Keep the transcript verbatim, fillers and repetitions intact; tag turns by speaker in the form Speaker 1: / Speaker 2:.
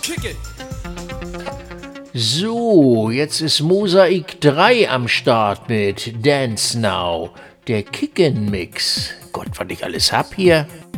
Speaker 1: So, jetzt ist Mosaik drei am Start mit Dance Now, der Kicken-Mix. Gott, was ich alles hab hier.